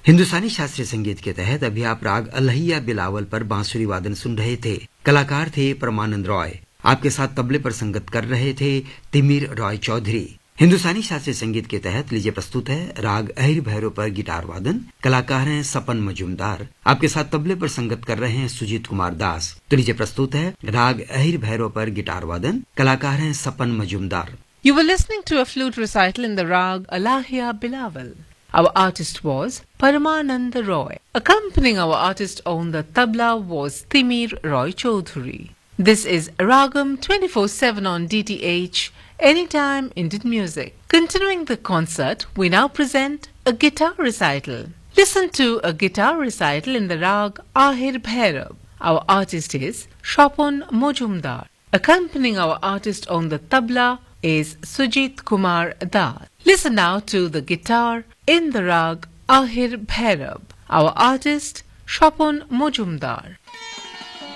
हिंदुस्तानी शास्त्रीय संगीत के तहत अभी आप राग अलहिया बिलावल पर बांसुरी वादन सुन रहे थे। कलाकार थे परमानंद रॉय। आपके साथ तबले पर संगत कर रहे थे तिमिर रॉय चौधरी। हिंदुस्तानी शास्त्रीय संगीत के तहत लीजिए प्रस्तुत है राग अहिर भैरव पर गिटार वादन। कलाकार हैं सपन मजूमदार। आपके साथ तबले पर संगत कर रहे हैं सुजीत कुमार दास। तो लीजिए प्रस्तुत है राग अहिर भैरव पर गिटार वादन। कलाकार हैं सपन Majumdar. You were listening to a flute recital in the rag Alahia Bilawal. Our artist was Paramanand Roy. Accompanying our artist on the tabla was Timir Roy Chaudhary. This is Ragam 24/7 on DTH, Anytime Indian Music. Continuing the concert, we now present a guitar recital. Listen to a guitar recital in the rag Ahir Bhairav. Our artist is Shapon Mojumdar. Accompanying our artist on the tabla is Sujit Kumar Das. Listen now to the guitar in the rag Ahir Bhairav. Our artist Shapon Mojumdar.